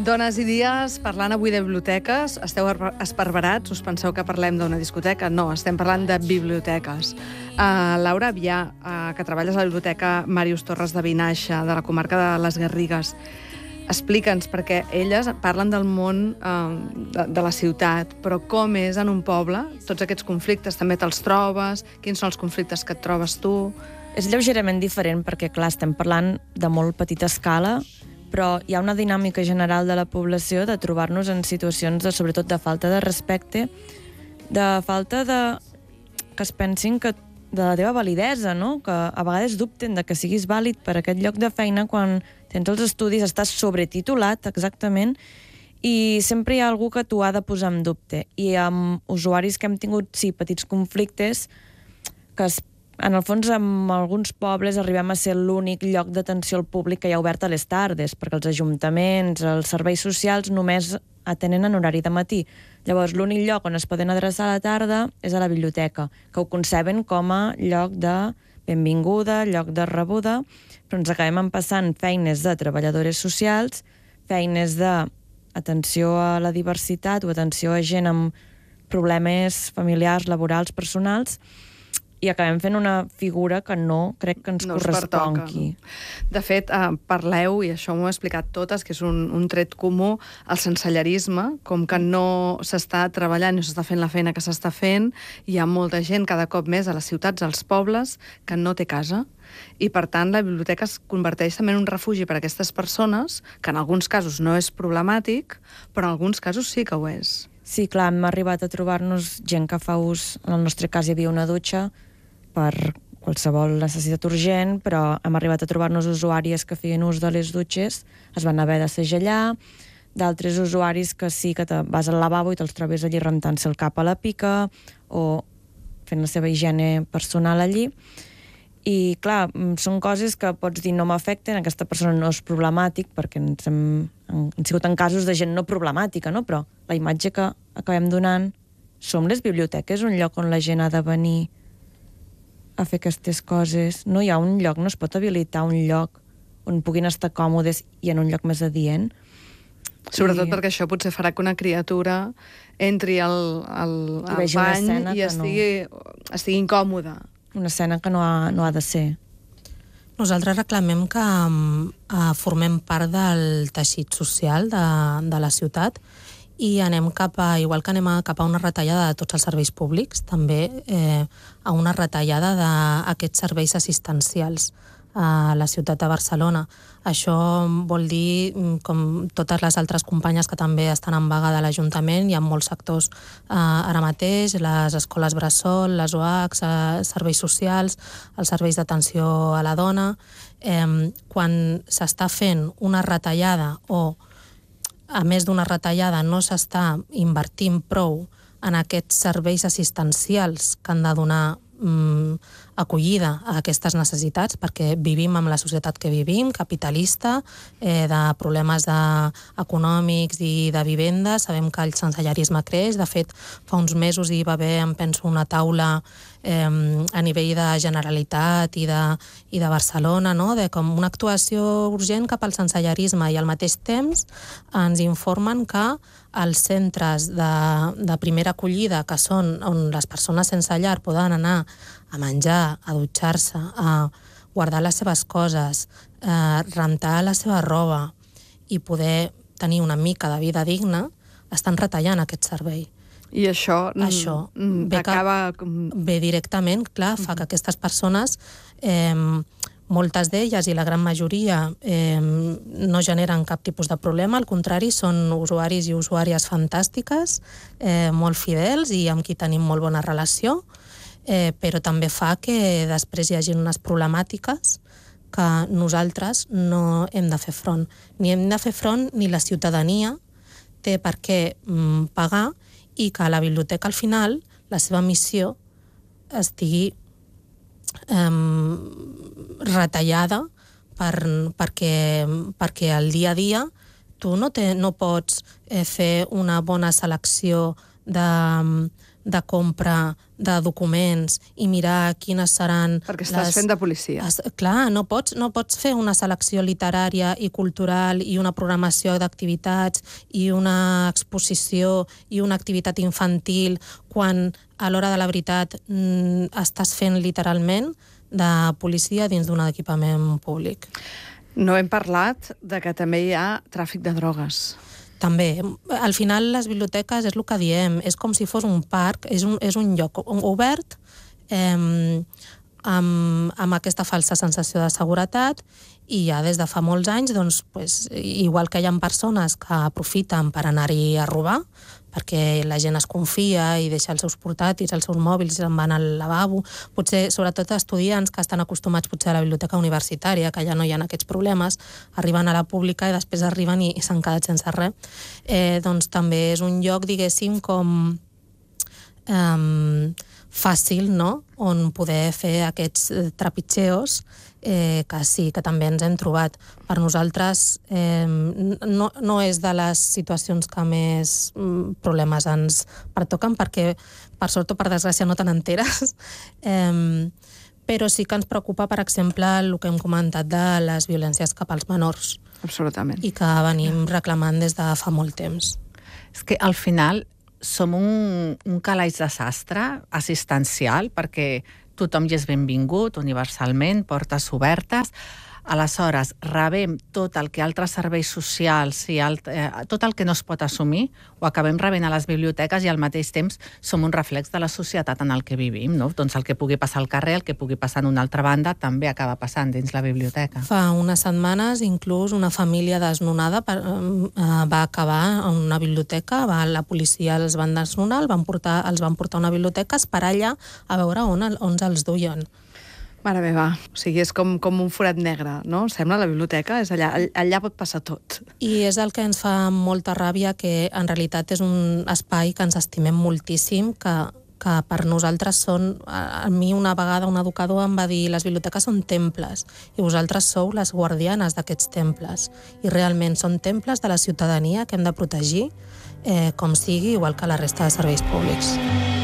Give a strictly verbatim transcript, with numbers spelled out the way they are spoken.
Dones i dies, parlant avui de biblioteques. Esteu esparverats? Us penseu que parlem d'una discoteca? No, estem parlant de biblioteques. Uh, Laura Avià, uh, que treballes a la biblioteca Màrius Torres de Vinaixa, de la comarca de les Garrigues, explica'ns, perquè elles parlen del món uh, de, de la ciutat, però com és en un poble? Tots aquests conflictes també te'ls trobes? Quins són els conflictes que et trobes tu? És lleugerament diferent perquè, clar, estem parlant de molt petita escala, però hi ha una dinàmica general de la població de trobar-nos en situacions, de, sobretot, de falta de respecte, de falta de... que es pensin que de la teva validesa, no? Que a vegades dubten de que siguis vàlid per aquest lloc de feina quan tens els estudis, estàs sobretitulat, exactament, i sempre hi ha algú que t'ho ha de posar en dubte. I amb usuaris que hem tingut, sí, petits conflictes, que es en el fons, en alguns pobles arribem a ser l'únic lloc d'atenció al públic que hi ha obert a les tardes, perquè els ajuntaments, els serveis socials només atenen en horari de matí. Llavors, l'únic lloc on es poden adreçar a la tarda és a la biblioteca, que ho conceben com a lloc de benvinguda, lloc de rebuda, però ens acabem empassant feines de treballadores socials, feines d'atenció a la diversitat o atenció a gent amb problemes familiars, laborals, personals, i acabem fent una figura que no crec que ens no correspongui. No. De fet, eh, parleu, i això m'ho he explicat totes, que és un, un tret comú, el sensellarisme, com que no s'està treballant, no s'està fent la feina que s'està fent, hi ha molta gent cada cop més a les ciutats, als pobles, que no té casa, i per tant la biblioteca es converteix també en un refugi per a aquestes persones, que en alguns casos no és problemàtic, però en alguns casos sí que ho és. Sí, clar, hem arribat a trobar-nos gent que fa ús, en el nostre cas hi havia una dutxa, per qualsevol necessitat urgent, però hem arribat a trobar-nos usuàries que feien ús de les dutxes, es van haver de segellar, d'altres usuaris que sí que te vas al lavabo i te'ls trobes allí rentant-se el cap a la pica o fent la seva higiene personal allí. I, clar, són coses que pots dir no m'afecten, aquesta persona no és problemàtic, perquè ens hem, hem sigut en casos de gent no problemàtica, no? Però la imatge que acabem donant, som les biblioteques, un lloc on la gent ha de venir a fer aquestes coses. No hi ha un lloc, no es pot habilitar un lloc on puguin estar còmodes i en un lloc més adient. Sobretot I... perquè això potser farà que una criatura entri al, al, al bany i estigui, no. estigui incòmoda. Una escena que no ha, no ha de ser. Nosaltres reclamem que uh, formem part del teixit social de, de la ciutat i anem cap a, igual que anem a, cap a una retallada de tots els serveis públics, també eh, a una retallada d'aquests serveis assistencials a la ciutat de Barcelona. Això vol dir, com totes les altres companyes que també estan en vaga de l'Ajuntament, hi ha molts sectors eh, ara mateix, les escoles bressol, les O H, eh, serveis socials, els serveis d'atenció a la dona. Eh, quan s'està fent una retallada o a més d'una retallada, no s'està invertint prou en aquests serveis assistencials que han de donar mm, acollida a aquestes necessitats, perquè vivim amb la societat que vivim, capitalista, eh, de problemes de, econòmics i de vivenda. Sabem que el sensellarisme creix. De fet, fa uns mesos hi va haver, em penso, una taula eh, a nivell de Generalitat i de, i de Barcelona, no? De com una actuació urgent cap al sensellarisme, i al mateix temps ens informen que els centres de, de primera acollida, que són on les persones sense llar poden anar a menjar, a dutxar-se, a guardar les seves coses, a rentar la seva roba i poder tenir una mica de vida digna, estan retallant aquest servei. I això, això ve acaba... Ve directament, clar, fa que aquestes persones, eh, moltes d'elles i la gran majoria, eh, no generen cap tipus de problema, al contrari, són usuaris i usuàries fantàstiques, eh, molt fidels i amb qui tenim molt bona relació, eh, però també fa que després hi hagi unes problemàtiques que nosaltres no hem de fer front. Ni hem de fer front ni la ciutadania té per què mm, pagar, i que la biblioteca al final, la seva missió estigui eh, retallada per, perquè, perquè al dia a dia tu no, te, no pots eh, fer una bona selecció de, de compra de documents i mirar quines seran... Perquè estàs les... fent de policia. Es... Clar, no pots, no pots fer una selecció literària i cultural i una programació d'activitats i una exposició i una activitat infantil quan a l'hora de la veritat mm, estàs fent literalment de policia dins d'un equipament públic. No hem parlat de que també hi ha tràfic de drogues. També. Al final, les biblioteques, és el que diem, és com si fos un parc, és un, és un lloc obert eh, amb, amb aquesta falsa sensació de seguretat i ja des de fa molts anys, doncs, pues, igual que hi ha persones que aprofiten per anar-hi a robar, perquè la gent es confia i deixa els seus portàtils, els seus mòbils, se'n van al lavabo. Potser, sobretot estudiants que estan acostumats potser a la biblioteca universitària, que ja no hi ha aquests problemes, arriben a la pública i després arriben i, i s'han quedat sense res. Eh, doncs també és un lloc, diguéssim, com eh, fàcil, no?, on poder fer aquests trepitgeos eh, que sí, que també ens hem trobat. Per nosaltres eh, no, no és de les situacions que més mm, problemes ens pertoquen, perquè per sort o per desgràcia no te n'enteres, eh, però sí que ens preocupa, per exemple, el que hem comentat de les violències cap als menors. Absolutament. I que venim reclamant des de fa molt temps. És que al final som un, un calaix de sastre assistencial, perquè tothom hi és benvingut, universalment, portes obertes. Aleshores, rebem tot el que altres serveis socials i alt, eh, tot el que no es pot assumir, ho acabem rebent a les biblioteques i al mateix temps som un reflex de la societat en el que vivim, no? Doncs el que pugui passar al carrer, el que pugui passar en una altra banda, també acaba passant dins la biblioteca. Fa unes setmanes, inclús, una família desnonada per, eh, va acabar en una biblioteca, va, la policia els van desnonar, el van portar, els van portar a una biblioteca, esperar allà a veure on, on els duien. Mare meva, o sigui, és com, com un forat negre, no? Sembla la biblioteca, és allà, allà pot passar tot. I és el que ens fa molta ràbia, que en realitat és un espai que ens estimem moltíssim, que, que per nosaltres són... A mi una vegada un educador em va dir les biblioteques són temples i vosaltres sou les guardianes d'aquests temples. I realment són temples de la ciutadania que hem de protegir, eh, com sigui, igual que la resta de serveis públics.